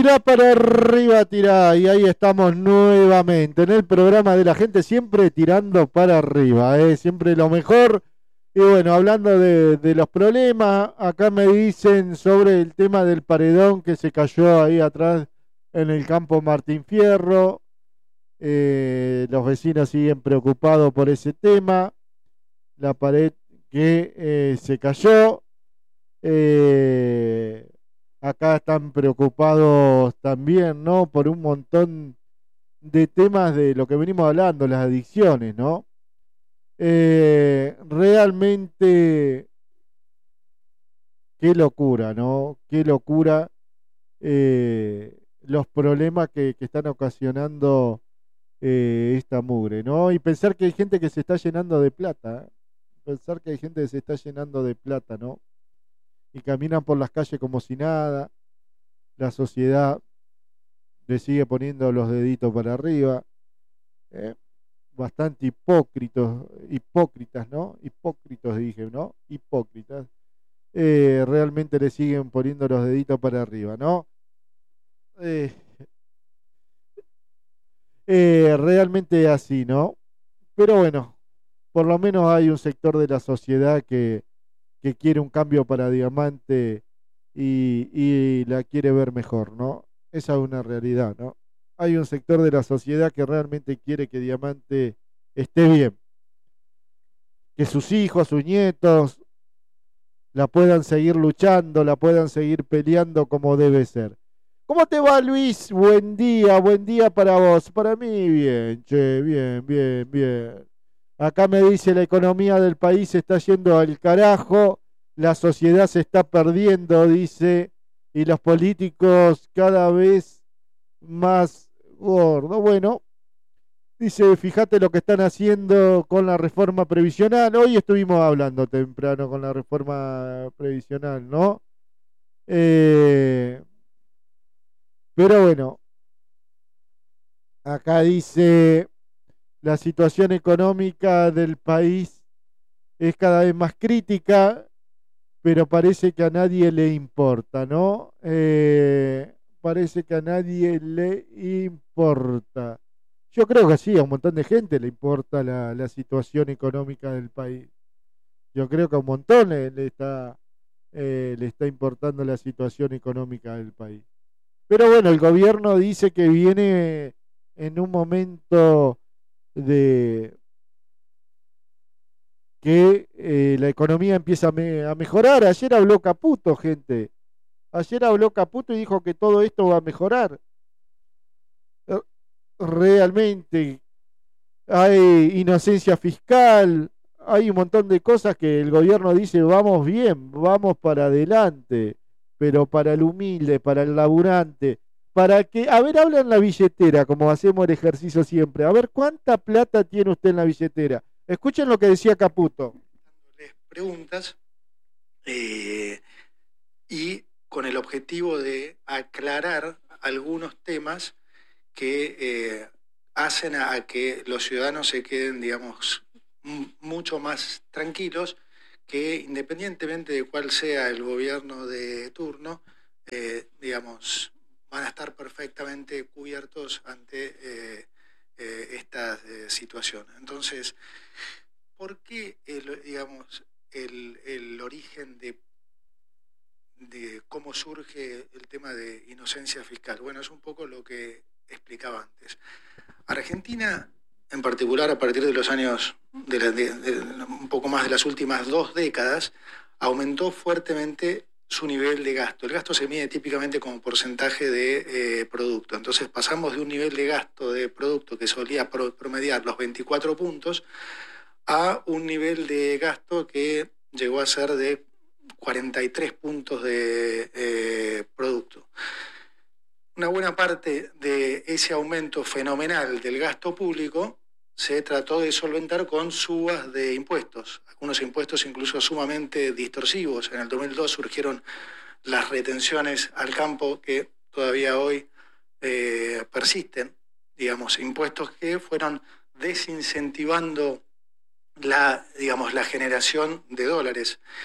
Tirá para arriba, tirá. Y ahí estamos nuevamente en el programa de la gente, siempre tirando para arriba, siempre lo mejor. Y bueno, hablando de los problemas, acá me dicen sobre el tema del paredón que se cayó ahí atrás en el campo Martín Fierro. Los vecinos siguen preocupados por ese tema. La pared que se cayó. Eh, Acá están preocupados también, ¿no? Por un montón de temas de lo que venimos hablando, las adicciones, ¿no? Realmente, qué locura, ¿no? Qué locura los problemas que están ocasionando esta mugre, ¿no? Y pensar que hay gente que se está llenando de plata, ¿eh? Pensar que hay gente que se está llenando de plata, ¿no? Y caminan por las calles como si nada. La sociedad le sigue poniendo los deditos para arriba. ¿eh? Bastante hipócritas, ¿no? Hipócritas dije, ¿no? Hipócritas. Realmente le siguen poniendo los deditos para arriba, ¿no? Eh, Realmente así, ¿no? Pero bueno, por lo menos hay un sector de la sociedad que quiere un cambio para Diamante y la quiere ver mejor, ¿no? Esa es una realidad, ¿no? Hay un sector de la sociedad que realmente quiere que Diamante esté bien, que sus hijos, sus nietos la puedan seguir luchando, la puedan seguir peleando como debe ser. ¿Cómo te va, Luis? Buen día para vos. Para mí, bien, che, bien, bien, bien. Acá me dice la economía del país se está yendo al carajo, la sociedad se está perdiendo, dice, y los políticos cada vez más gordos. Bueno, dice, fíjate lo que están haciendo con la reforma previsional. Hoy estuvimos hablando temprano con la reforma previsional, ¿no? Eh, pero bueno, acá dice, la situación económica del país es cada vez más crítica, pero parece que a nadie le importa, ¿no? Parece que a nadie le importa. Yo creo que sí, a un montón de gente le importa la situación económica del país. Yo creo que a un montón le está importando la situación económica del país. Pero bueno, el gobierno dice que viene en un momento de que la economía empieza a mejorar. Ayer habló Caputo, gente. Ayer habló Caputo y dijo que todo esto va a mejorar. Eh, Realmente hay inocencia fiscal, hay un montón de cosas que el gobierno dice vamos bien, vamos para adelante, pero para el humilde, para el laburante, para que, a ver, habla en la billetera, como hacemos el ejercicio siempre, a ver cuánta plata tiene usted en la billetera. Escuchen lo que decía Caputo. Les preguntas y con el objetivo de aclarar algunos temas que hacen a que los ciudadanos se queden, digamos, mucho más tranquilos, que independientemente de cuál sea el gobierno de turno, digamos, van a estar perfectamente cubiertos ante esta situación. Entonces, ¿por qué el origen de cómo surge el tema de inocencia fiscal? Bueno, es un poco lo que explicaba antes. Argentina, en particular a partir de los años, un poco más de las últimas 2 décadas, aumentó fuertemente su nivel de gasto. El gasto se mide típicamente como porcentaje de producto. Entonces pasamos de un nivel de gasto de producto que solía promediar los 24 puntos a un nivel de gasto que llegó a ser de 43 puntos de producto. Una buena parte de ese aumento fenomenal del gasto público se trató de solventar con subas de impuestos, algunos impuestos incluso sumamente distorsivos. En el 2002 surgieron las retenciones al campo que todavía hoy persisten, digamos, impuestos que fueron desincentivando la generación de dólares.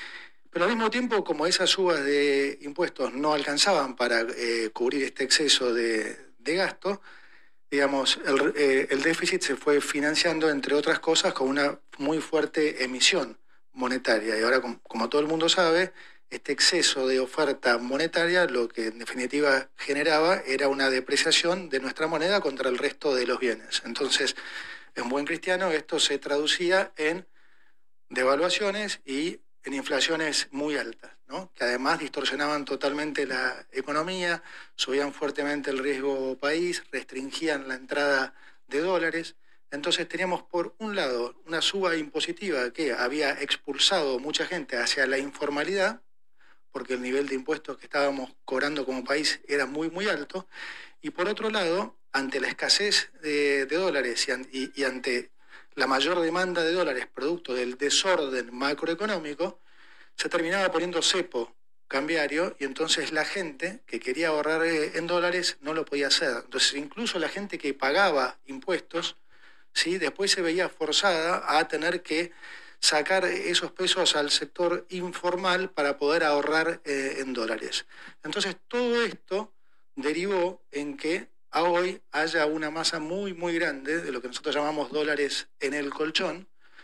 Pero al mismo tiempo, como esas subas de impuestos no alcanzaban para cubrir este exceso de gasto, digamos, el déficit se fue financiando, entre otras cosas, con una muy fuerte emisión monetaria. Y ahora, como todo el mundo sabe, este exceso de oferta monetaria lo que en definitiva generaba era una depreciación de nuestra moneda contra el resto de los bienes. Entonces, en buen cristiano, esto se traducía en devaluaciones y en inflaciones muy altas, ¿no? Que además distorsionaban totalmente la economía, subían fuertemente el riesgo país, restringían la entrada de dólares. Entonces teníamos por un lado una suba impositiva que había expulsado mucha gente hacia la informalidad, porque el nivel de impuestos que estábamos cobrando como país era muy, muy alto, y por otro lado, ante la escasez de dólares y ante la mayor demanda de dólares producto del desorden macroeconómico, se terminaba poniendo cepo cambiario y entonces la gente que quería ahorrar en dólares no lo podía hacer. Entonces incluso la gente que pagaba impuestos, ¿sí?, después se veía forzada a tener que sacar esos pesos al sector informal para poder ahorrar en dólares. Entonces todo esto derivó en que a hoy haya una masa muy, muy grande de lo que nosotros llamamos dólares en el colchón,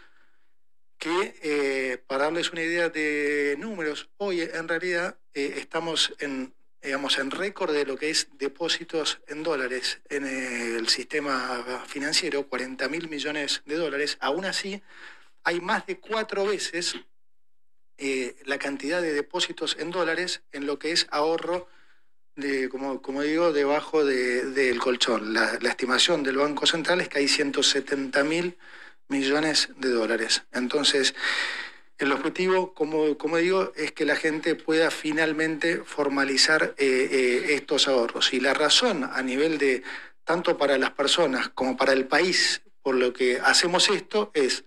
que para darles una idea de números, hoy en realidad estamos digamos, en récord de lo que es depósitos en dólares en el sistema financiero, 40.000 millones de dólares. Aún así, hay más de 4 veces la cantidad de depósitos en dólares en lo que es ahorro como digo, debajo del colchón. La estimación del Banco Central es que hay 170.000 millones de dólares. Entonces, el objetivo, como digo, es que la gente pueda finalmente formalizar estos ahorros. Y la razón a nivel de, tanto para las personas como para el país, por lo que hacemos esto, es,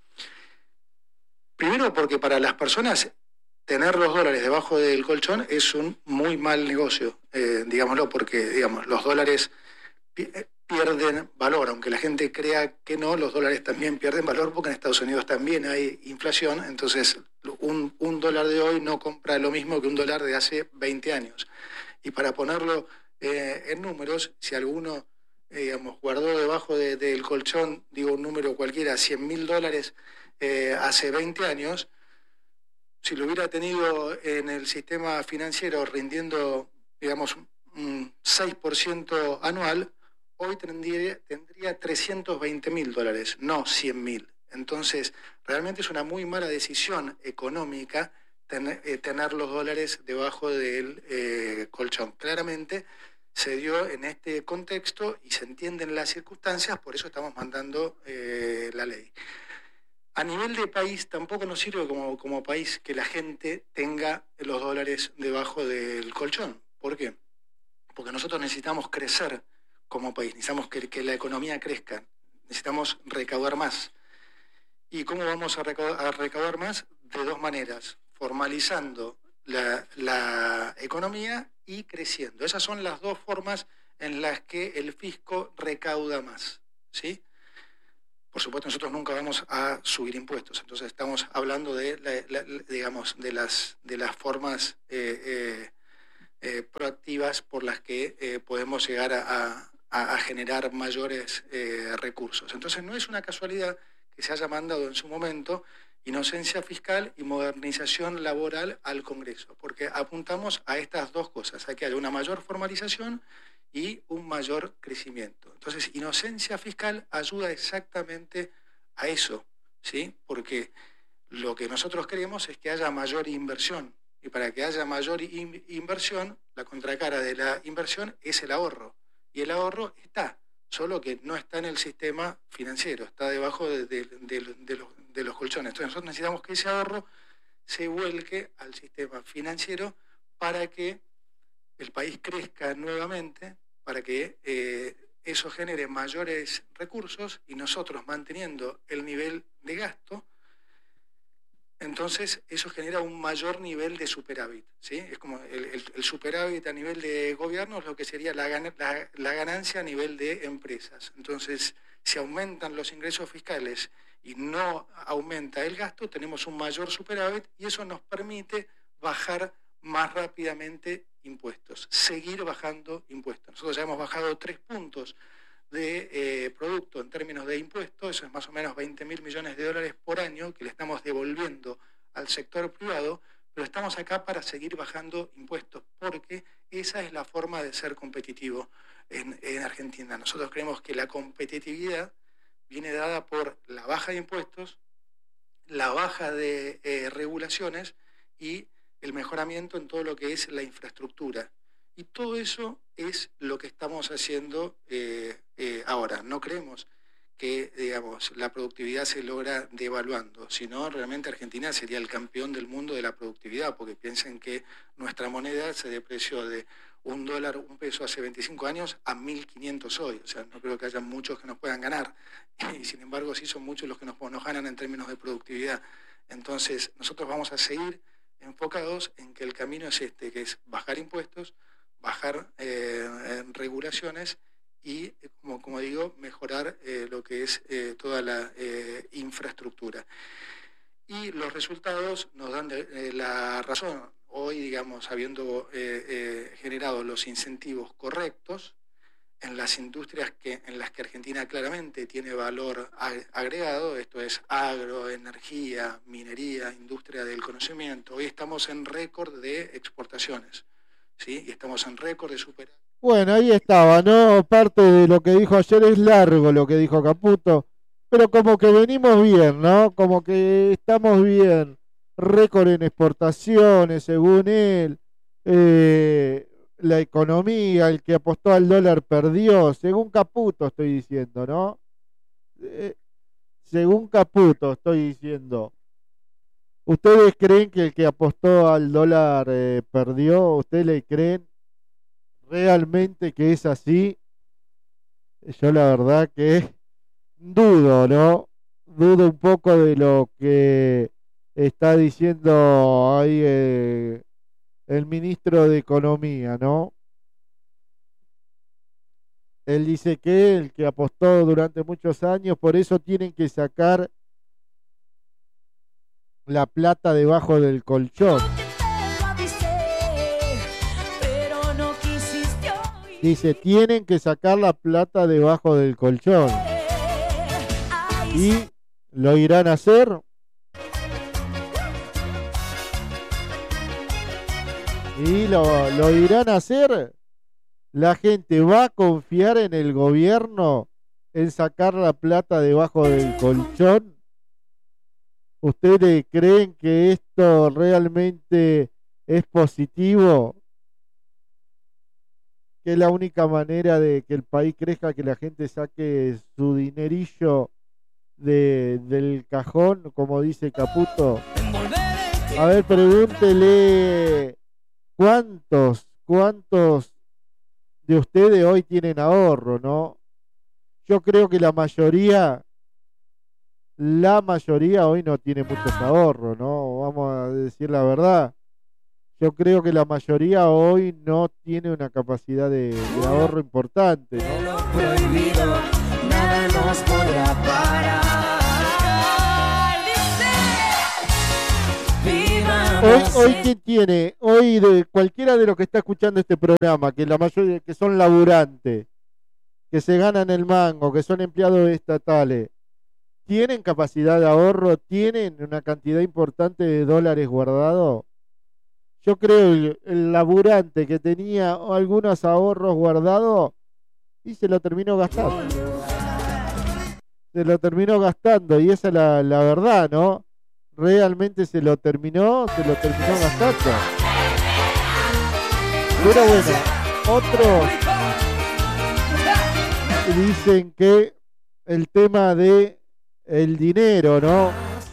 primero porque para las personas tener los dólares debajo del colchón es un muy mal negocio, digámoslo, porque digamos, los dólares pierden valor, aunque la gente crea que no, los dólares también pierden valor porque en Estados Unidos también hay inflación, entonces un dólar de hoy no compra lo mismo que un dólar de hace 20 años. Y para ponerlo en números, si alguno digamos, guardó debajo del colchón, digo un número cualquiera, 100.000 dólares hace 20 años, si lo hubiera tenido en el sistema financiero rindiendo, digamos, un 6% anual, hoy tendría 320.000 dólares, no 100.000. Entonces, realmente es una muy mala decisión económica tener los dólares debajo del colchón. Claramente se dio en este contexto y se entienden las circunstancias, por eso estamos mandando la ley. A nivel de país, tampoco nos sirve como país que la gente tenga los dólares debajo del colchón. ¿Por qué? Porque nosotros necesitamos crecer como país, necesitamos que la economía crezca, necesitamos recaudar más. ¿Y cómo vamos a recaudar más? De dos maneras, formalizando la economía y creciendo. Esas son las dos formas en las que el fisco recauda más, ¿sí? Por supuesto, nosotros nunca vamos a subir impuestos, entonces estamos hablando de, digamos, de las formas proactivas por las que podemos llegar a generar mayores recursos. Entonces, no es una casualidad que se haya mandado en su momento inocencia fiscal y modernización laboral al Congreso, porque apuntamos a estas dos cosas, a que haya una mayor formalización y un mayor crecimiento. Entonces, inocencia fiscal ayuda exactamente a eso, ¿sí? Porque lo que nosotros queremos es que haya mayor inversión. Y para que haya mayor inversión, la contracara de la inversión es el ahorro. Y el ahorro está, solo que no está en el sistema financiero, está debajo de los colchones. Entonces, nosotros necesitamos que ese ahorro se vuelque al sistema financiero para que el país crezca nuevamente, para que eso genere mayores recursos y nosotros manteniendo el nivel de gasto, entonces eso genera un mayor nivel de superávit, ¿sí? Es como el superávit a nivel de gobierno es lo que sería la ganancia a nivel de empresas. Entonces, si aumentan los ingresos fiscales y no aumenta el gasto, tenemos un mayor superávit y eso nos permite bajar más rápidamente impuestos, seguir bajando impuestos. Nosotros ya hemos bajado 3 puntos de producto en términos de impuestos, eso es más o menos 20.000 millones de dólares por año que le estamos devolviendo al sector privado, pero estamos acá para seguir bajando impuestos, porque esa es la forma de ser competitivo en Argentina. Nosotros creemos que la competitividad viene dada por la baja de impuestos, la baja de regulaciones y el mejoramiento en todo lo que es la infraestructura. Y todo eso es lo que estamos haciendo ahora. No creemos que, digamos, la productividad se logra devaluando, sino realmente Argentina sería el campeón del mundo de la productividad, porque piensen que nuestra moneda se depreció de $1, $1 hace 25 años a 1.500 hoy. O sea, no creo que haya muchos que nos puedan ganar. Y sin embargo, sí son muchos los que nos ganan en términos de productividad. Entonces, nosotros vamos a seguir enfocados en que el camino es este, que es bajar impuestos, bajar regulaciones y, como digo, mejorar lo que es toda la infraestructura. Y los resultados nos dan la razón. Hoy, digamos, habiendo generado los incentivos correctos en las industrias en las que Argentina claramente tiene valor agregado, esto es agro, energía, minería, industria del conocimiento, hoy estamos en récord de exportaciones, ¿sí? Y estamos en récord de superar. Bueno, ahí estaba, ¿no? Parte de lo que dijo ayer es largo lo que dijo Caputo, pero como que venimos bien, ¿no? Como que estamos bien. Récord en exportaciones, según él. La economía, el que apostó al dólar perdió, según Caputo estoy diciendo, ¿no? Según Caputo estoy diciendo. ¿Ustedes creen que el que apostó al dólar perdió? ¿Ustedes le creen realmente que es así? Yo la verdad que dudo, ¿no? Dudo un poco de lo que está diciendo ahí el ministro de Economía, ¿no? Él dice que el que apostó durante muchos años, por eso tienen que sacar la plata debajo del colchón. Dice, tienen que sacar la plata debajo del colchón. ¿Y lo irán a hacer? ¿Y lo irán a hacer? ¿La gente va a confiar en el gobierno en sacar la plata debajo del colchón? ¿Ustedes creen que esto realmente es positivo? Que es la única manera de que el país crezca, que la gente saque su dinerillo del cajón, como dice Caputo. A ver, pregúntele cuántos de ustedes hoy tienen ahorro, ¿no? Yo creo que la mayoría hoy no tiene muchos ahorros, ¿no? Vamos a decir la verdad. Yo creo que la mayoría hoy no tiene una capacidad de ahorro importante, ¿no? Prohibido, nada nos podrá parar. Hoy ¿quién tiene? Hoy de cualquiera de los que está escuchando este programa, que la mayoría que son laburantes, que se ganan el mango, que son empleados estatales, ¿tienen capacidad de ahorro? ¿Tienen una cantidad importante de dólares guardados? Yo creo el laburante que tenía algunos ahorros guardados y se lo terminó gastando. Se lo terminó gastando y esa es la verdad, ¿no? Realmente se lo terminó gastando. Pero bueno, otros dicen que el tema de el dinero, ¿no?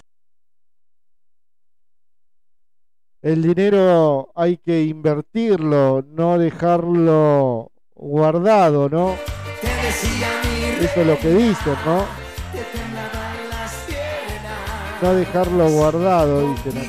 El dinero hay que invertirlo, no dejarlo guardado, ¿no? Eso es lo que dicen, ¿no? No dejarlo guardado, dicen